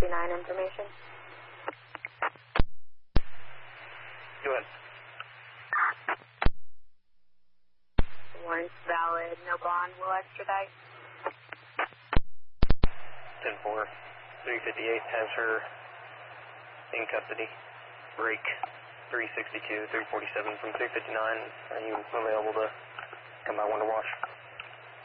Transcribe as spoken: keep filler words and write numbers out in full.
fifty-nine information. Go ahead. Warrant's valid, no bond, will extradite. ten four, three fifty-eight has her in custody. Break three sixty-two, three forty-seven from three fifty-nine. Are you available to come by Wonder Wash?